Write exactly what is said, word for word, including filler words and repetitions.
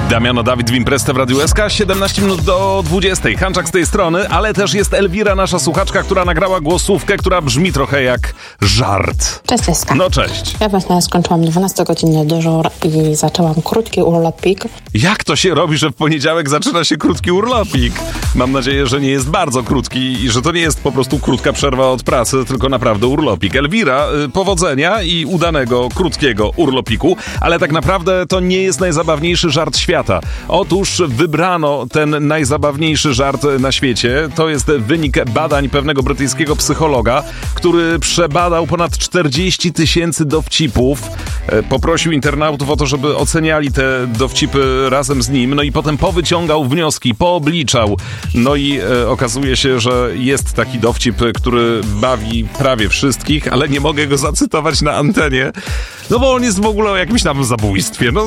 Damiano Dawid w Imprezę w Radiu S K, siedemnaście minut do dwudziestej. Hanczak z tej strony, ale też jest Elwira, nasza słuchaczka, która nagrała głosówkę, która brzmi trochę jak żart. Cześć, S K. No cześć. Ja właśnie skończyłam dwunastogodzinny dyżur i zaczęłam krótki urlopik. Jak to się robi, że w poniedziałek zaczyna się krótki urlopik? Mam nadzieję, że nie jest bardzo krótki i że to nie jest po prostu krótka przerwa od pracy, tylko naprawdę urlopik. Elwira, powodzenia i udanego, krótkiego urlopiku, ale tak naprawdę to nie jest najzabawniejszy żart świata. Otóż wybrano ten najzabawniejszy żart na świecie. To jest wynik badań pewnego brytyjskiego psychologa, który przebadał ponad czterdzieści tysięcy dowcipów. Poprosił internautów o to, żeby oceniali te dowcipy razem z nim, no i potem powyciągał wnioski, poobliczał. No i e, okazuje się, że jest taki dowcip, który bawi prawie wszystkich, ale nie mogę go zacytować na antenie, no bo on jest w ogóle o jakimś tam zabójstwie. No